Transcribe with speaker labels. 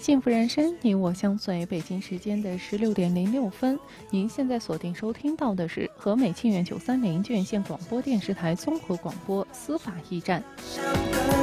Speaker 1: 幸福人生，你我相随。北京时间的16:06，您现在锁定收听到的是和美沁园930院线广播电视台综合广播司法驿站。